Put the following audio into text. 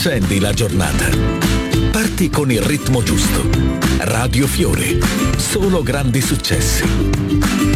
accendi la giornata. Parti con il ritmo giusto. Radio Fiore. Solo grandi successi.